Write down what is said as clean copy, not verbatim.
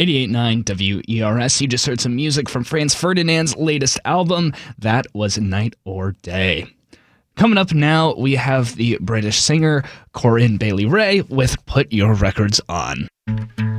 88.9 WERS. You just heard some music from Franz Ferdinand's latest album. That was Night or Day. Coming up now, we have the British singer Corinne Bailey Rae with Put Your Records On.